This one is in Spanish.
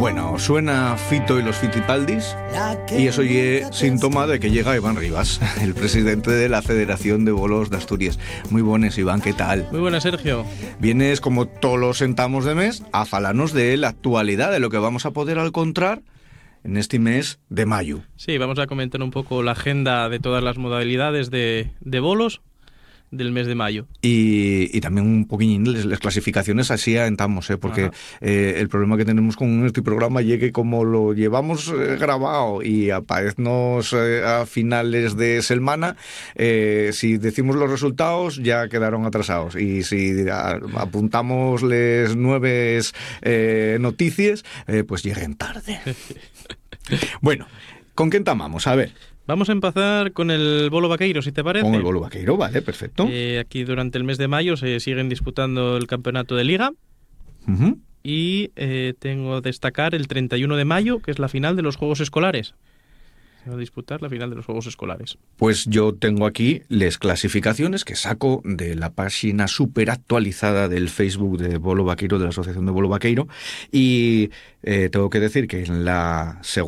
Bueno, suena Fito y los Fitipaldis y eso es síntoma de que llega Iván Rivas, el presidente de la Federación de Bolos de Asturias. Muy buenas, Iván, ¿qué tal? Muy buenas, Sergio. Vienes, como todos los sentamos de mes, a falarnos de la actualidad, de lo que vamos a poder encontrar en este mes de mayo. Sí, vamos a comentar un poco la agenda de todas las modalidades de bolos del mes de mayo. Y también un poquillín las clasificaciones así aventamos, porque el problema que tenemos con este programa es que como lo llevamos grabado y apareznos a finales de semana, si decimos los resultados ya quedaron atrasados, y si apuntamos las nuevas noticias, pues lleguen tarde. Bueno, ¿con quién tamamos? A ver. Vamos a empezar con el bolo vaqueiro, si te parece. Con el bolo vaqueiro, vale, perfecto. Aquí durante el mes de mayo se siguen disputando el campeonato de liga. Uh-huh. Y tengo que destacar el 31 de mayo, que es la final de los Juegos Escolares. Se va a disputar la final de los Juegos Escolares. Pues yo tengo aquí las clasificaciones que saco de la página súper actualizada del Facebook de Bolo Vaqueiro, de la Asociación de Bolo Vaqueiro, y tengo que decir que en la segunda